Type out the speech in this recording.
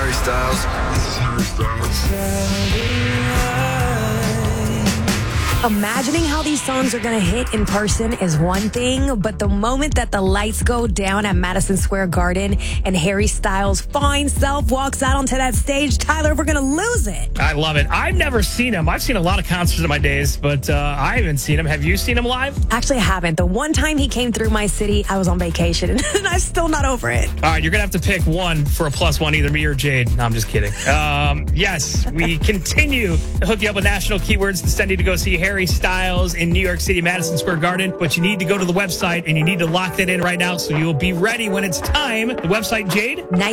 Harry Styles. Imagining how these songs are going to hit in person is one thing, but the moment that the lights go down at Madison Square Garden and Harry Styles' fine self walks out onto that stage, Tyler, we're going to lose it. I love it. I've never seen him. I've seen a lot of concerts in my days, but I haven't seen him. Have you seen him live? Actually, I haven't. The one time he came through my city, I was on vacation, and I'm still not over it. All right, you're going to have to pick one for a +1, either me or Jade. No, I'm just kidding. Yes, we continue to hook you up with national keywords to send you to go see Harry Styles in New York City, Madison Square Garden. But you need to go to the website, and you need to lock that in right now so you'll be ready when it's time. The website, Jade?